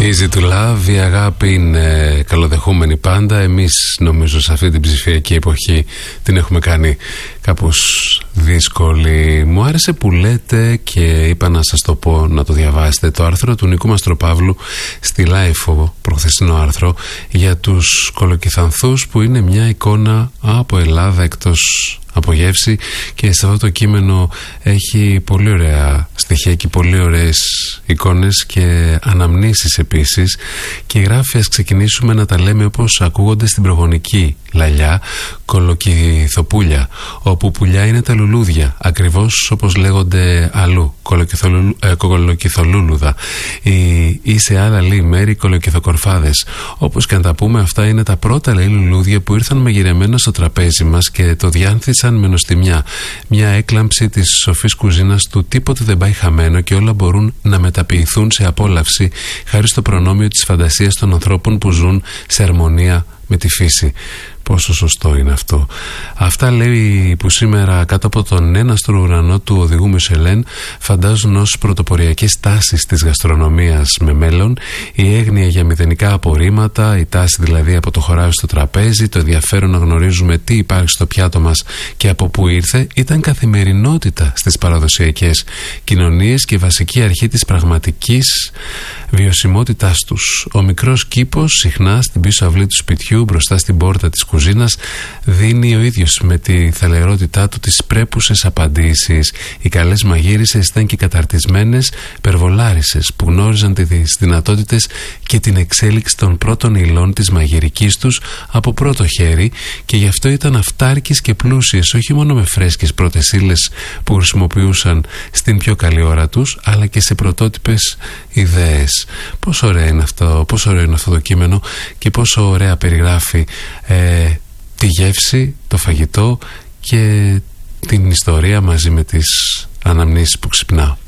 Easy to love, η αγάπη είναι καλοδεχούμενη πάντα. Εμείς νομίζω σε αυτή την ψηφιακή εποχή την έχουμε κάνει κάπως δύσκολη. Μου άρεσε που λέτε και είπα να σας το πω, να το διαβάσετε, το άρθρο του Νίκου Μαστροπαύλου στη Λάιφο, προχθεσινό άρθρο, για τους κολοκυθανθούς που είναι μια εικόνα από Ελλάδα εκτός από γεύση, και σε αυτό το κείμενο έχει πολύ ωραία στοιχεία και πολύ ωραίες εικόνες και αναμνήσεις επίσης, και γράφει: ας ξεκινήσουμε να τα λέμε όπως ακούγονται στην προγονική λαλιά, κολοκυθοπούλια, όπου πουλιά είναι τα λουλούδια, ακριβώς όπως λέγονται αλλού, κολοκυθολούλουδα, ή σε άλλα λέει μέρη κολοκυθοκορφάδες. Όπως και να τα πούμε, αυτά είναι τα πρώτα λέει λουλούδια που ήρθαν μαγειρεμένα στο τραπέζι μας και το διάνθησαν με νοστιμιά. Μια έκλαμψη της σοφής κουζίνας του τίποτε δεν πάει χαμένο και όλα μπορούν να μεταποιηθούν σε απόλαυση χάρη στο προνόμιο της φαντασίας των ανθρώπων που ζουν σε αρμονία με τη φύση. Πόσο σωστό είναι αυτό. Αυτά λέει που σήμερα κάτω από τον έναστρο ουρανό του οδηγού Μισελέν φαντάζουν ως πρωτοποριακές τάσεις της γαστρονομίας με μέλλον, η έγνοια για μηδενικά απορρίμματα, η τάση δηλαδή από το χωράφι στο τραπέζι, το ενδιαφέρον να γνωρίζουμε τι υπάρχει στο πιάτο μας και από πού ήρθε, ήταν καθημερινότητα στις παραδοσιακές κοινωνίες και βασική αρχή της πραγματικής βιωσιμότητάς τους. Ο μικρός κήπος συχνά στην πίσω αυλή του σπιτιού μπροστά στην πόρτα της κουζίνας δίνει ο ίδιος με τη θαλερότητά του τις πρέπουσες απαντήσεις. Οι καλές μαγείρισες ήταν και καταρτισμένες περβολάρισες που γνώριζαν τις δυνατότητες και την εξέλιξη των πρώτων υλών της μαγειρικής τους από πρώτο χέρι, και γι' αυτό ήταν αυτάρκεις και πλούσιες όχι μόνο με φρέσκες πρώτες ύλες που χρησιμοποιούσαν στην πιο καλή ώρα τους, αλλά και σε πρωτότυπες ιδέες. Πόσο ωραίο είναι αυτό το κείμενο και πόσο ωραία περιγράφει τη γεύση, το φαγητό και την ιστορία μαζί με τις αναμνήσεις που ξυπνάω.